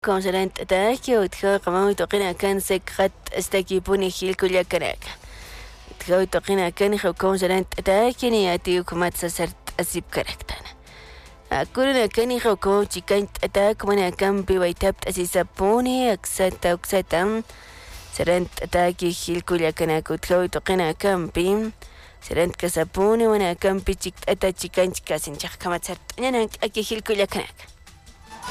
Como será que utjo como toquen kan sekhat estaki puni hil kuya karaka. Utjo toquen kan hijo como será que ni ati kumat sasart asip karaktana. Akuruna kan hijo como chikan como na kan piwaitap asisapuni aksata será que hil kuya karaka utjo toquen kan pim. Será que sapuni wana kan pichik ata chikan chikasin chakamatsart. Nana aquí hil kuya karaka.